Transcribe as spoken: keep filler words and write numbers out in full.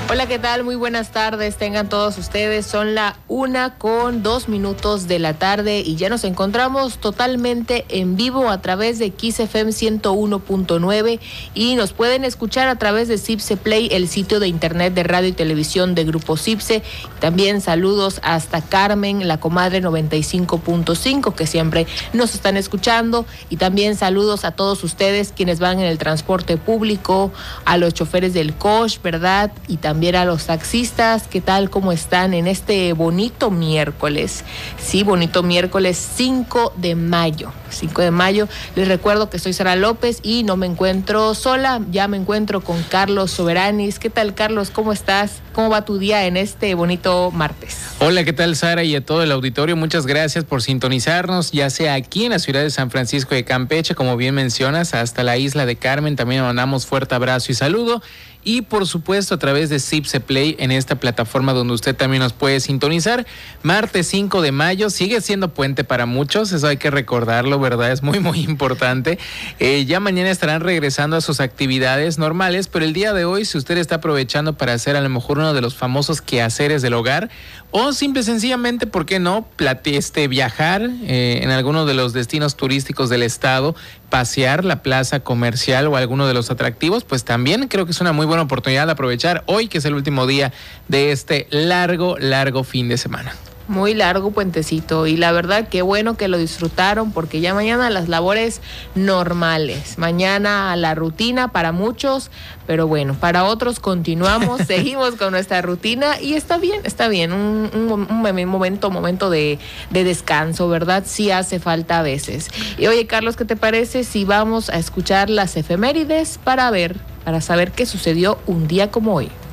Hola, ¿qué tal? Muy buenas tardes, tengan todos ustedes. Son la una con dos minutos de la tarde y ya nos encontramos totalmente en vivo a través de Kiss F M ciento uno punto nueve y nos pueden escuchar a través de Cipse Play, el sitio de internet de radio y televisión de Grupo Cipse. También saludos hasta Carmen, la comadre noventa y cinco punto cinco, que siempre nos están escuchando, y también saludos a todos ustedes quienes van en el transporte público, a los choferes del coach, ¿verdad? Y también También a los taxistas. ¿Qué tal? ¿Cómo están en este bonito miércoles? Sí, bonito miércoles cinco de mayo. cinco de mayo. Les recuerdo que soy Sara López y no me encuentro sola, ya me encuentro con Carlos Soberanis. ¿Qué tal, Carlos? ¿Cómo estás? ¿Cómo va tu día en este bonito martes? Hola, ¿qué tal, Sara? Y a todo el auditorio, muchas gracias por sintonizarnos, ya sea aquí en la ciudad de San Francisco de Campeche, como bien mencionas, hasta la isla de Carmen. También mandamos fuerte abrazo y saludo. Y por supuesto a través de Cipse Play, en esta plataforma donde usted también nos puede sintonizar. Martes cinco de mayo, sigue siendo puente para muchos, eso hay que recordarlo, ¿verdad? Es muy muy importante. Eh, ya mañana estarán regresando a sus actividades normales, pero el día de hoy, si usted está aprovechando para hacer a lo mejor uno de los famosos quehaceres del hogar, o simple y sencillamente, ¿por qué no? Plate, este, viajar eh, en alguno de los destinos turísticos del estado, pasear la plaza comercial o alguno de los atractivos, pues también creo que es una muy buena oportunidad de aprovechar hoy, que es el último día de este largo, largo fin de semana. Muy largo puentecito, y la verdad qué bueno que lo disfrutaron, porque ya mañana las labores normales, mañana la rutina para muchos, pero bueno, para otros continuamos, seguimos con nuestra rutina y está bien, está bien, un, un, un momento, momento de, de descanso, ¿verdad? Sí hace falta a veces. Y oye, Carlos, ¿qué te parece si vamos a escuchar las efemérides para ver, para saber qué sucedió un día como hoy?